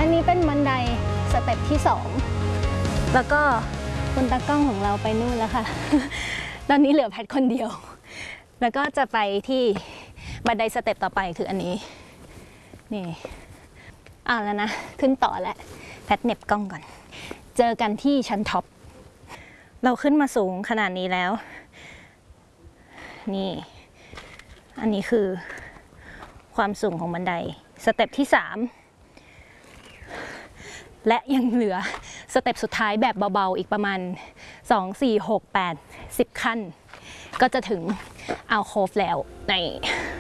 นนี้เป็นบันไดสเต็ปที่2แล้วก็คุณตากล้องของเราไปนู่นแล้วค่ะ ตอนนี้เหลือแพทคนเดียวแล้วก็จะไปที่บันไดสเต็ปต่อไปคืออันนี้นี่แล้วนะขึ้นต่อแล้วแพทเน็บกล้องก่อนเจอกันที่ชั้นท็อปเราขึ้นมาสูงขนาดนี้แล้วนี่อันนี้คือความสูงของบันไดสเต็ปที่3และยังเหลือสเต็ปสุดท้ายแบบเบาๆอีกประมาณ2 4 6 8 10ขั้นก็จะถึงอัลโคฟแล้วใน